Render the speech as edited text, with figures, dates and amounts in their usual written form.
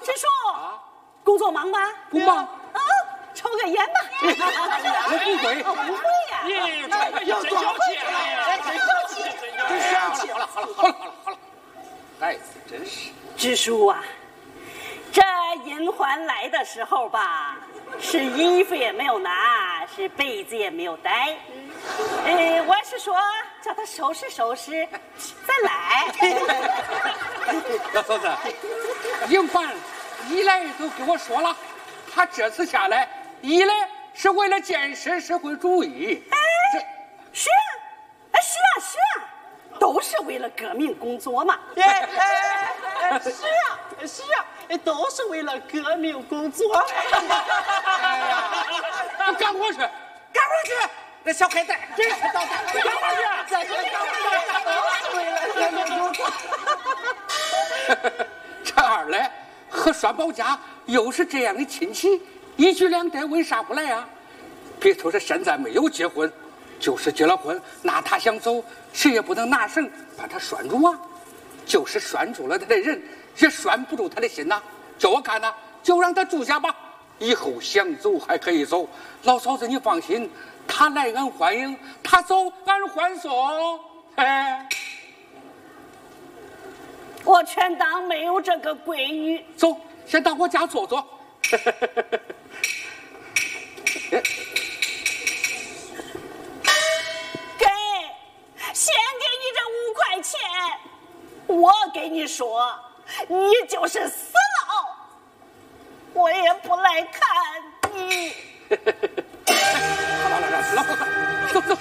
支书，工作忙吗？ 不忙。 啊，抽个烟吧。 我不会。 不会呀。 咦，这要真小气了， 真小气， 真小气。 好了，孩子真是。 支书啊，这银环来的时候吧，是衣服也没有拿，是被子也没有带。我是说叫他收拾收拾，再来。 老嫂子，银环一来都跟我说了，他这次下来，一来是为了建设社会主义。 是啊，都是为了革命工作嘛。 是啊，都是为了革命工作。 哎呀，赶快去！那小孩子真是捣蛋！ 都是为了革命工作。 这二来和双宝家又是这样的亲戚，一举两得，为啥不来啊？别说是现在没有结婚，就是结了婚，那他想走，谁也不能拿绳把他拴住啊！就是拴住了他的人，也拴不住他的心呐。叫我看呐，就让他住下吧，以后想走还可以走。老嫂子，你放心，他来俺欢迎，他走俺欢送。 我全当没有这个闺女。 走，先到我家坐坐。 先给你这5块钱，我给你说，你就是死了，我也不来看你。 好了，走走。